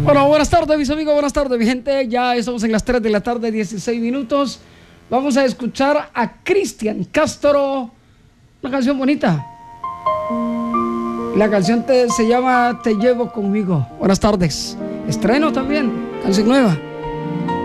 Bueno, buenas tardes mis amigos, buenas tardes mi gente. Ya estamos en las 3 de la tarde, 16 minutos. Vamos a escuchar a Cristian Castro, una canción bonita. La canción se llama Te llevo conmigo. Buenas tardes. Estreno también, canción nueva.